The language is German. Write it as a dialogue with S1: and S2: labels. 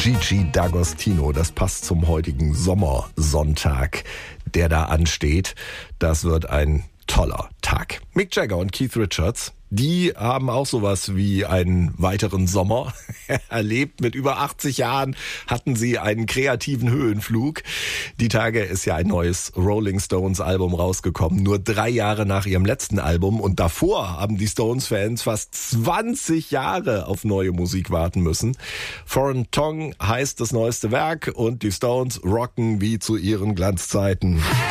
S1: Gigi D'Agostino, das passt zum heutigen Sommersonntag, der da ansteht. Das wird ein toller Tag. Mick Jagger und Keith Richards, die haben auch sowas wie einen weiteren Sommer erlebt. Mit über 80 Jahren hatten sie einen kreativen Höhenflug. Die Tage ist ja ein neues Rolling Stones Album rausgekommen, nur 3 Jahre nach ihrem letzten Album. Und davor haben die Stones-Fans fast 20 Jahre auf neue Musik warten müssen. Foreign Tongue heißt das neueste Werk und die Stones rocken wie zu ihren Glanzzeiten.